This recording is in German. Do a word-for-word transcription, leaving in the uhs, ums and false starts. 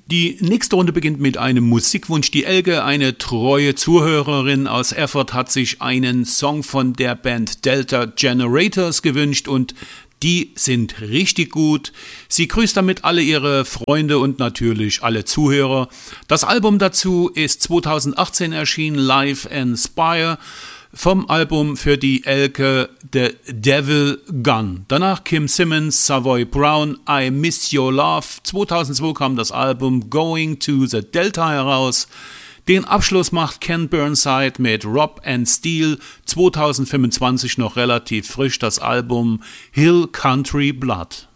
Die nächste Runde beginnt mit einem Musikwunsch. Die Elke, eine treue Zuhörerin aus Erfurt, hat sich einen Song von der Band Delta Generators gewünscht und die sind richtig gut. Sie grüßt damit alle ihre Freunde und natürlich alle Zuhörer. Das Album dazu ist zweitausendachtzehn erschienen, Live Inspire, vom Album für die Elke The Devil Gun. Danach Kim Simmons, Savoy Brown, I Miss Your Love. zweitausendzwei kam das Album Going to the Delta heraus. Den Abschluss macht Ken Burnside mit Rob and Steel, zweitausendfünfundzwanzig noch relativ frisch, das Album Hill Country Blood.